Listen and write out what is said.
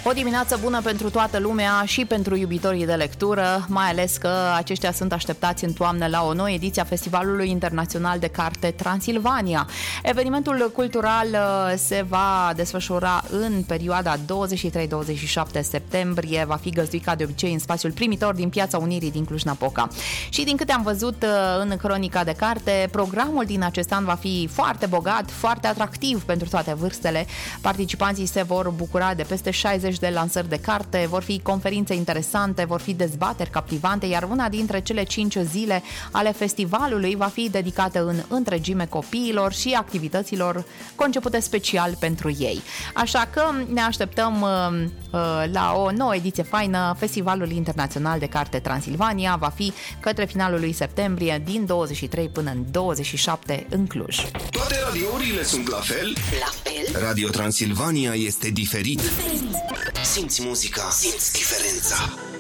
O dimineață bună pentru toată lumea și pentru iubitorii de lectură, mai ales că aceștia sunt așteptați în toamnă la o nouă ediție a Festivalului Internațional de Carte Transilvania. Evenimentul cultural se va desfășura în perioada 23-27 septembrie, va fi găzduit ca de obicei în spațiul primitor din Piața Unirii din Cluj-Napoca. Și din câte am văzut în cronica de carte, programul din acest an va fi foarte bogat, foarte atractiv pentru toate vârstele. Participanții se vor bucura de peste 60 de lansări de carte, vor fi conferințe interesante, vor fi dezbateri captivante, iar una dintre cele 5 zile ale festivalului va fi dedicată în întregime copiilor și activităților concepute special pentru ei. Așa că ne așteptăm la o nouă ediție faină. Festivalul Internațional de Carte Transilvania va fi către finalul lui septembrie, din 23 până în 27 în Cluj. Toate radiourile sunt la fel? La fel? Radio Transilvania este diferit. Simți muzica, simți diferența.